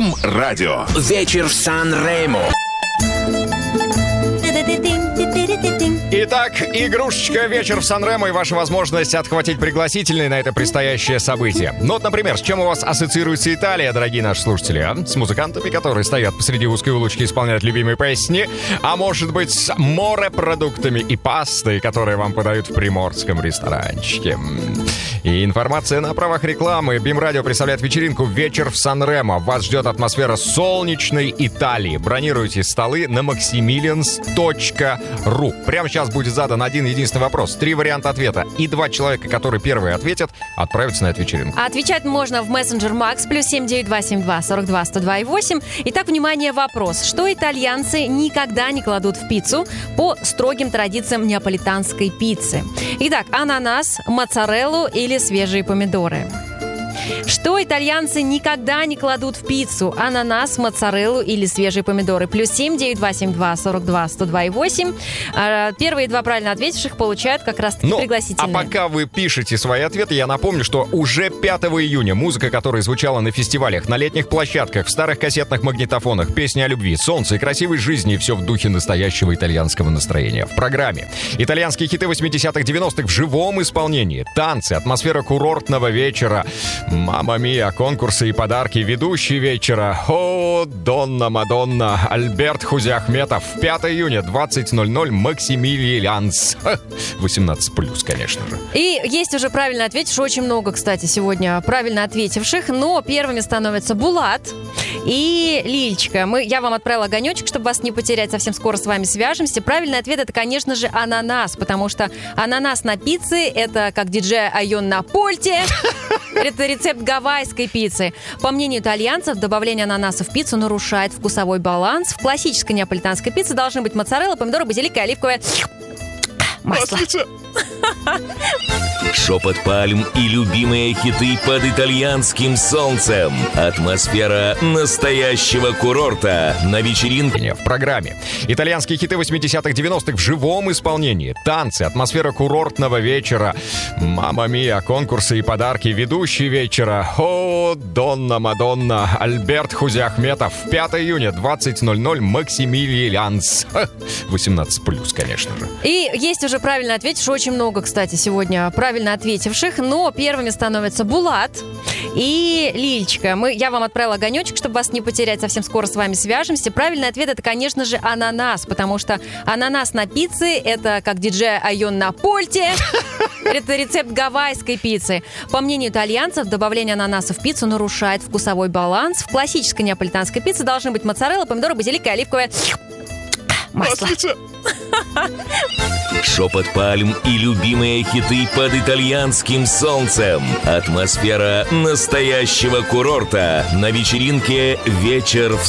М-радио. Вечер в Сан-Ремо. Итак, игрушечка «Вечер в Сан-Ремо» и ваша возможность отхватить пригласительные на это предстоящее событие. Ну вот, например, с чем у вас ассоциируется Италия, дорогие наши слушатели, а? С музыкантами, которые стоят посреди узкой улочки и исполняют любимые песни, а может быть, с морепродуктами и пастой, которые вам подают в приморском ресторанчике. И информация на правах рекламы. БИМ-радио представляет вечеринку «Вечер в Сан-Ремо». Вас ждет атмосфера солнечной Италии. Бронируйте столы на maximilians.ru. Прямо сейчас будет задан один единственный вопрос. 3 варианта ответа. И 2 человека, которые первые ответят, отправятся на эту вечеринку. Отвечать можно в мессенджер Макс +7 9272 42 102 8. Итак, внимание, вопрос. Что итальянцы никогда не кладут в пиццу по строгим традициям неаполитанской пиццы? Итак, ананас, моцареллу или свежие помидоры? Что итальянцы никогда не кладут в пиццу? Ананас, моцареллу или свежие помидоры? +7 9272 42 102 8. Первые 2 правильно ответивших получают как раз-таки пригласительные. А пока вы пишете свои ответы, я напомню, что уже 5 июня музыка, которая звучала на фестивалях, на летних площадках, в старых кассетных магнитофонах, песни о любви, солнце и красивой жизни, все в духе настоящего итальянского настроения. В программе итальянские хиты 80-х, 90-х в живом исполнении, танцы, атмосфера курортного вечера, мамма мия, конкурсы и подарки, ведущий вечера, о, Донна Мадонна, Альберт Хузиахметов. 5 июня, 20:00, Максимилианс. 18+, конечно же. И есть уже правильно ответивших, очень много, кстати, сегодня правильно ответивших, но первыми становятся Булат и Лилечка. Я вам отправила огонечек, чтобы вас не потерять, совсем скоро с вами свяжемся. Правильный ответ — это, конечно же, ананас, потому что ананас на пицце — это как диджей Айон на пульте. Это рецепт гавайской пиццы. По мнению итальянцев, добавление ананаса в пиццу нарушает вкусовой баланс. В классической неаполитанской пицце должны быть моцарелла, помидоры, базилика и оливковое масло. Шепот пальм и любимые хиты под итальянским солнцем. Атмосфера настоящего курорта на вечеринке. В программе итальянские хиты 80-х, 90-х в живом исполнении, танцы, атмосфера курортного вечера, мамма мия, конкурсы и подарки, ведущий вечера, о, Донна Мадонна, Альберт Хузиахметов. 5 июня, 20:00, Максимилианс. 18+, конечно же. И есть уже правильно ответивших, очень много, кстати, сегодня правильно ответивших, но первыми становятся Булат и Лилечка. Я вам отправила огонечек, чтобы вас не потерять, совсем скоро с вами свяжемся. Правильный ответ — это, конечно же, ананас, потому что ананас на пицце — это как диджей Айон на пульте. Это рецепт гавайской пиццы. По мнению итальянцев, добавление ананаса в пиццу нарушает вкусовой баланс. В классической неаполитанской пицце должны быть моцарелла, помидоры, базилика и оливковое масло. Шепот пальм и любимые хиты под итальянским солнцем. Атмосфера настоящего курорта на вечеринке «Вечер в